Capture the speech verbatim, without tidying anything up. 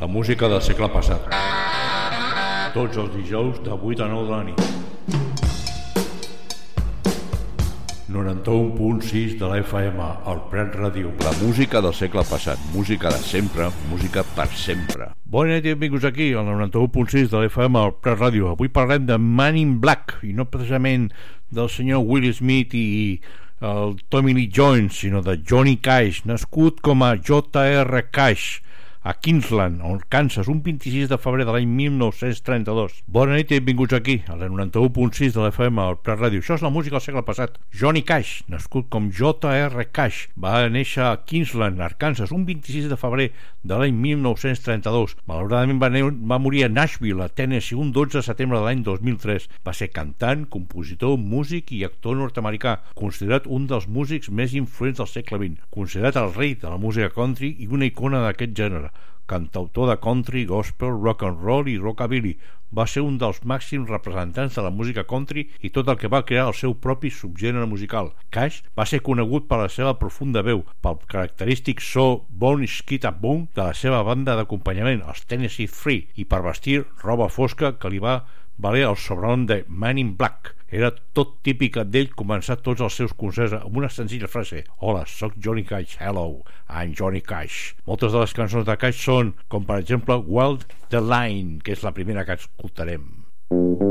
música del segle passat. Tots els dijous de vuit a nou de la nit. noranta-u punt sis de la F M, al Prat Ràdio. La música del segle passat, música de sempre, música per sempre. Bona nit i benvinguts aquí, al noranta-u punt sis de la F M, al Prat Ràdio. Avui parlem de Man in Black, i no precisament del senyor Will Smith i el Tommy Lee Jones, sinó de Johnny Cash, nascut com a J R Cash a Kingsland, Kansas, un vint-i-sis de febrer de l'any mil nou-cents trenta-dos. Bona nit i benvinguts aquí, a la noranta-u punt sis de l'F M, al Prat Ràdio. Això és la música del segle passat. Johnny Cash, nascut com J R Cash, va néixer a Kingsland, Arkansas, un vint-i-sis de febrer de l'any mil nou-cents trenta-dos. Malauradament va, va morir a Nashville, a Tennessee, un dotze de setembre de l'any dos mil tres. Va ser cantant, compositor, músic i actor nord-americà, considerat un dels músics més influents del segle vint, considerat el rei de la música country i una icona d'aquest gènere. Cantautor de country, gospel, rock and roll i rockabilly. Va ser un dels màxims representants de la música country i tot el que va crear el seu propi subgènere musical. Cash va ser conegut per la seva profunda veu, pel característic so Bon Skid Up Boom de la seva banda d'acompanyament, els Tennessee Three, i per vestir roba fosca que li va valer el sobrenom de Man in Black. Era tot típic d'ell començar tots els seus concerts amb una senzilla frase: hola, soc Johnny Cash, hello, I'm Johnny Cash. Moltes de les cançons de Cash són, com per exemple Wild the Line, que és la primera que escoltarem.